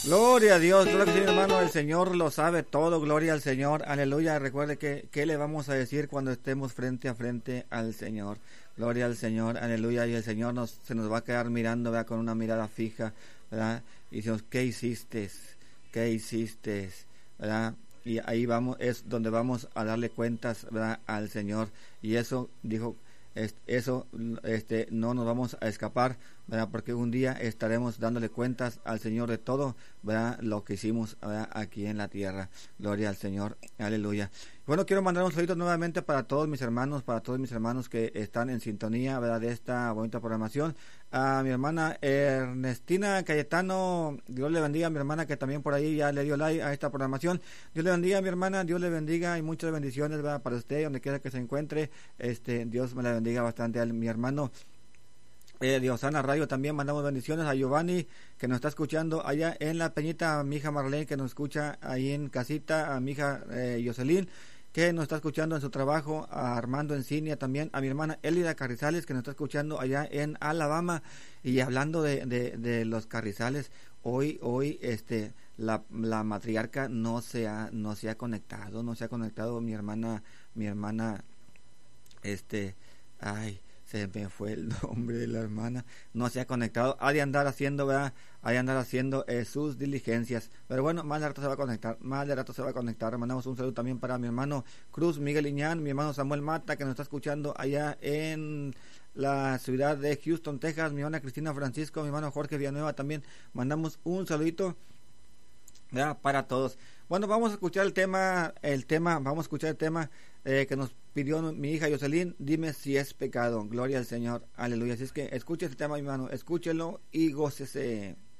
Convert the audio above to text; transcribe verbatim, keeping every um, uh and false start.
Gloria a Dios, gloria que sí, mi hermano, el Señor lo sabe todo, gloria al Señor, aleluya. Recuerde que, ¿qué le vamos a decir cuando estemos frente a frente al Señor? Gloria al Señor, aleluya, y el Señor nos, se nos va a quedar mirando, ¿verdad? Con una mirada fija, ¿verdad? Y decimos, ¿qué hiciste? ¿Qué hiciste? ¿Verdad? Y ahí vamos, es donde vamos a darle cuentas, ¿verdad? Al Señor, y eso, dijo, es, eso, este, no nos vamos a escapar, ¿verdad? Porque un día estaremos dándole cuentas al Señor de todo, ¿verdad? Lo que hicimos, ¿verdad? Aquí en la tierra. Gloria al Señor, aleluya. Bueno, quiero mandar un saludo nuevamente para todos mis hermanos, para todos mis hermanos que están en sintonía, ¿verdad? De esta bonita programación. A mi hermana Ernestina Cayetano, Dios le bendiga. A mi hermana que también por ahí ya le dio like a esta programación. Dios le bendiga a mi hermana, Dios le bendiga y muchas bendiciones, ¿verdad? Para usted, donde quiera que se encuentre. Este, Dios me la bendiga bastante a mi hermano. Eh, de Osana Radio también mandamos bendiciones a Giovanni que nos está escuchando allá en La Peñita, a mi hija Marlene que nos escucha ahí en casita, a mi hija eh, Jocelyn que nos está escuchando en su trabajo, a Armando Encinia también, a mi hermana Elida Carrizales que nos está escuchando allá en Alabama. Y hablando de, de, de los Carrizales, hoy hoy este la, la matriarca no se ha no se ha conectado, no se ha conectado mi hermana mi hermana este ay se me fue el nombre de la hermana, no se ha conectado, ha de andar haciendo, ¿verdad? Ha de andar haciendo eh, sus diligencias, pero bueno, más de rato se va a conectar, más de rato se va a conectar. Mandamos un saludo también para mi hermano Cruz Miguel Iñán, mi hermano Samuel Mata, que nos está escuchando allá en la ciudad de Houston, Texas, mi hermana Cristina Francisco, mi hermano Jorge Villanueva también, mandamos un saludito, ¿verdad? Para todos. Bueno, vamos a escuchar el tema, el tema, vamos a escuchar el tema eh, que nos pidió mi hija Jocelyn, dime si es pecado, gloria al Señor, aleluya. Así es que escuche este tema, mi hermano, escúchelo y gócese.